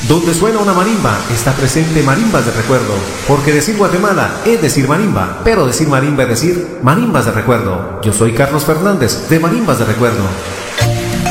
Donde suena una marimba, está presente marimbas de recuerdo. Porque decir Guatemala es decir marimba, pero decir marimba es decir marimbas de recuerdo. Yo soy Carlos Fernández, de Marimbas de Recuerdo.